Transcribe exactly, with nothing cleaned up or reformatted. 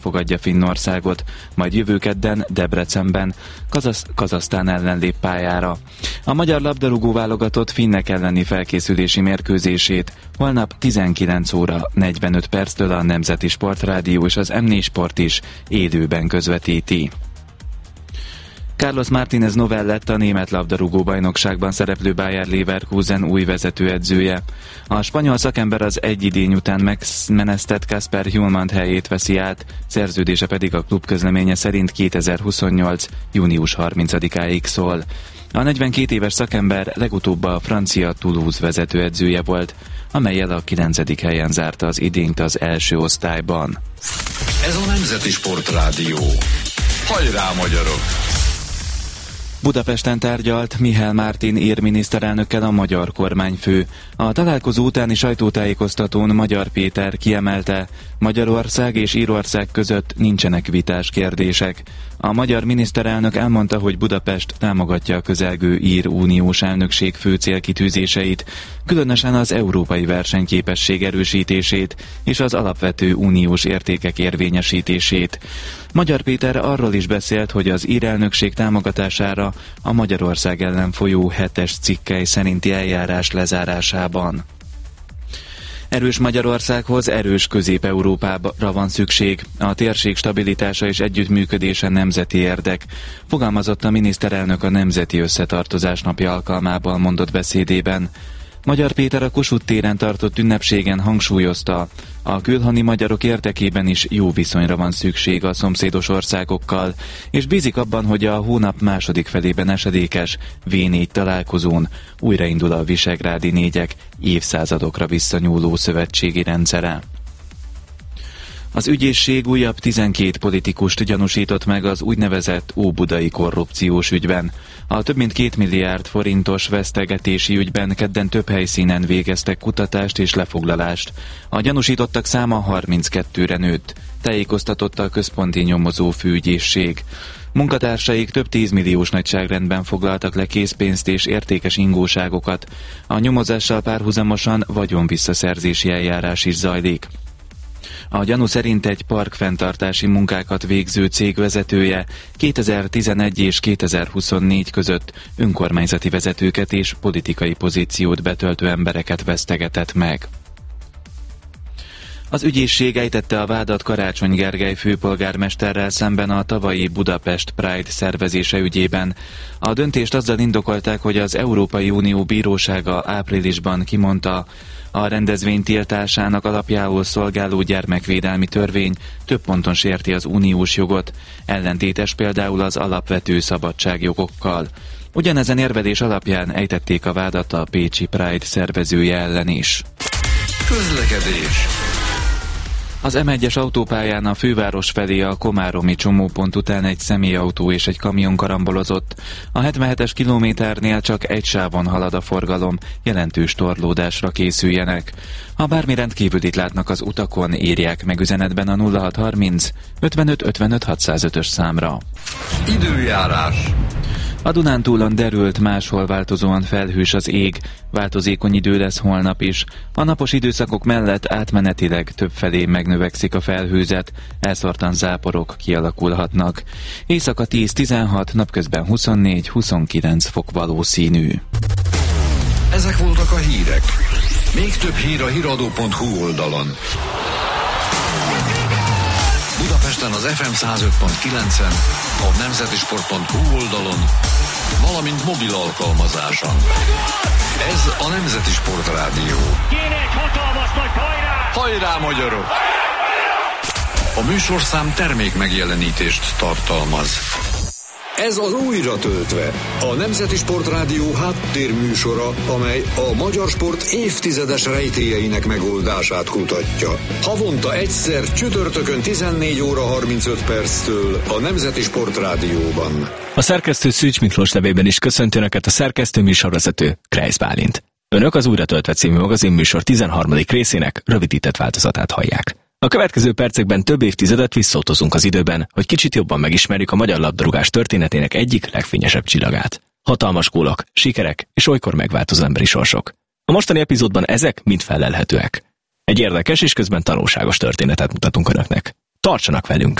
fogadja Finnországot, majd jövő kedden Debrecenben Kazasz- Kazahsztán ellen lép pályára. A magyar labdarúgó válogatott finnek elleni felkészülési mérkőzését holnap tizenkilenc óra negyvenöt perctől a Nemzeti Sportrádió és az em négy Sport is élőben közvetíti. Carlos Martínez Novel lett a német labdarúgó bajnokságban szereplő Bayer Leverkusen új vezetőedzője. A spanyol szakember az egy idény után megmenesztett Kasper Hjulmand helyét veszi át, szerződése pedig a klub közleménye szerint kétezer-huszonnyolc. június harmincadikáig szól. A negyvenkét éves szakember legutóbb a francia Toulouse vezetőedzője volt, amellyel a kilencedik helyen zárta az idényt az első osztályban. Ez a Nemzeti Sportrádió. Hajrá, magyarok! Budapesten tárgyalt Mihály Mártin ír miniszterelnökkel a magyar kormányfő. A találkozó utáni sajtótájékoztatón Magyar Péter kiemelte, Magyarország és Írország között nincsenek vitás kérdések. A magyar miniszterelnök elmondta, hogy Budapest támogatja a közelgő ír uniós elnökség fő célkitűzéseit, különösen az európai versenyképesség erősítését és az alapvető uniós értékek érvényesítését. Magyar Péter arról is beszélt, hogy az ír elnökség támogatására a Magyarország ellen folyó hetes cikkely szerinti eljárás lezárásában. Erős Magyarországhoz erős Közép-Európára van szükség. A térség stabilitása és együttműködése nemzeti érdek, fogalmazott a miniszterelnök a Nemzeti Összetartozás napja alkalmából mondott beszédében. Magyar Péter a Kossuth téren tartott ünnepségen hangsúlyozta, a külhoni magyarok érdekében is jó viszonyra van szükség a szomszédos országokkal, és bízik abban, hogy a hónap második felében esedékes vé négy találkozón újraindul a visegrádi négyek évszázadokra visszanyúló szövetségi rendszere. Az ügyészség újabb tizenkét politikust gyanúsított meg az úgynevezett óbudai korrupciós ügyben. A több mint két milliárd forintos vesztegetési ügyben kedden több helyszínen végeztek kutatást és lefoglalást. A gyanúsítottak száma harminckettőre nőtt, tájékoztatott a központi nyomozó főügyészség. Munkatársaik több tízmilliós nagyságrendben foglaltak le készpénzt és értékes ingóságokat. A nyomozással párhuzamosan vagyonvisszaszerzési eljárás is zajlik. A gyanú szerint egy parkfenntartási munkákat végző cég vezetője kétezer-tizenegy és kétezer-huszonnégy között önkormányzati vezetőket és politikai pozíciót betöltő embereket vesztegetett meg. Az ügyészség ejtette a vádat Karácsony Gergely főpolgármesterrel szemben a tavalyi Budapest Pride szervezése ügyében. A döntést azzal indokolták, hogy az Európai Unió bírósága áprilisban kimondta, a rendezvény tiltásának alapjául szolgáló gyermekvédelmi törvény több ponton sérti az uniós jogot, ellentétes például az alapvető szabadságjogokkal. Ugyanezen érvelés alapján ejtették a vádat a pécsi Pride szervezője ellen is. Közlekedés. Az em egyes autópályán a főváros felé a komáromi csomópont után egy személyautó és egy kamion karambolozott. A hetvenhetes kilométernél csak egy sávon halad a forgalom, jelentős torlódásra készüljenek. Ha bármi rendkívülit látnak az utakon, írják meg üzenetben a nulla hat harminc ötvenöt ötvenöt hatszázötös számra. Időjárás. A Dunántúlon derült, máshol változóan felhős az ég, változékony idő lesz holnap is. A napos időszakok mellett átmenetileg többfelé megnövekszik a felhőzet, elszórtan záporok kialakulhatnak. Éjszaka tíz-tizenhat, napközben huszonnégy-huszonkilenc fok valószínű. Ezek voltak a hírek. Még több hír a híradó pont hu oldalon. Budapesten az ef em száz öt pont kilencen, a nemzetisport pont hu oldalon, valamint mobil alkalmazáson. Ez a Nemzeti Sportrádió. Kéne egy hatalmas nagy hajrá! Hajrá, magyarok! A műsorszám termék megjelenítést tartalmaz. Ez az Újra töltve, a Nemzeti Sportrádió háttérműsora, amely a magyar sport évtizedes rejtélyeinek megoldását kutatja. Havonta egyszer csütörtökön tizennégy óra harmincöt perctől a Nemzeti Sportrádióban. A szerkesztő Szűcs Miklós nevében is köszönti Önöket a szerkesztő műsorvezető Kreisz Bálint. Önök az Újra töltve című magazinműsor tizenharmadik részének rövidített változatát hallják. A következő percekben több évtizedet visszautazunk az időben, hogy kicsit jobban megismerjük a magyar labdarúgás történetének egyik legfényesebb csillagát. Hatalmas gólok, sikerek és olykor megváltozó emberi sorsok. A mostani epizódban ezek mind fellelhetőek. Egy érdekes és közben tanulságos történetet mutatunk Önöknek. Tartsanak velünk!